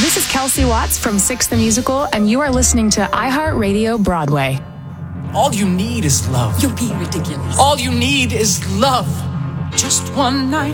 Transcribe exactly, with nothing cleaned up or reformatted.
This is Kelsey Watts from Six the Musical, and you are listening to iHeartRadio Broadway. All you need is love. You're being ridiculous. All you need is love. Just one night.